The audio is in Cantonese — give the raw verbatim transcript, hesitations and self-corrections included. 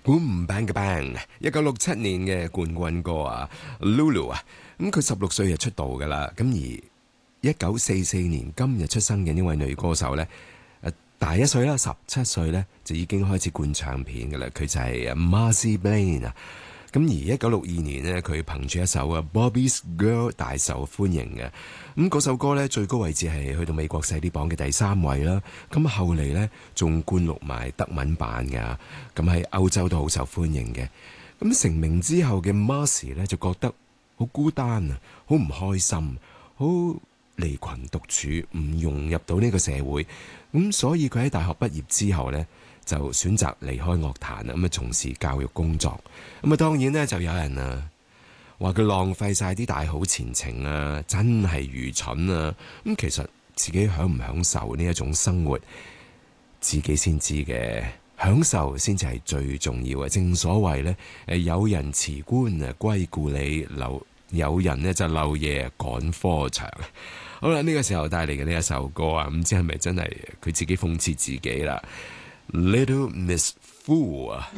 Boom Bang Bang，一九六七年嘅冠軍歌啊 ，Lulu 啊，咁佢十六歲就出道噶啦，咁而一九四四年今日出生嘅呢位女歌手呢，誒大一歲啦，十七歲呢，就已經開始灌唱片噶啦，佢就係 Marcy Blaine 啊。咁而一九六二年呢，佢憑住一首啊 Bobby's Girl 大受歡迎嘅，咁嗰首歌呢，最高位置係去到美國細啲榜嘅第三位啦。咁後嚟呢，仲灌錄埋德文版嘅，咁喺歐洲都好受歡迎嘅。咁成名之後嘅 Marcy 呢，就覺得好孤單啊，好唔開心，好離群獨處，唔融入到呢個社會。咁所以佢喺大學畢業之後呢，就選擇離開樂壇啦，咁啊從事教育工作。咁啊當然咧就有人啊話佢浪費晒啲大好前程啊，真係愚蠢啊！咁其實自己享唔享受呢一種生活，自己先知嘅，享受先至係最重要嘅。正所謂咧，誒有人辭官啊歸故里，留有人呢就漏夜趕科場。好啦，呢個時候帶嚟嘅呢一首歌啊，唔知係咪真係佢自己諷刺自己啦？Little Miss Fool 啊！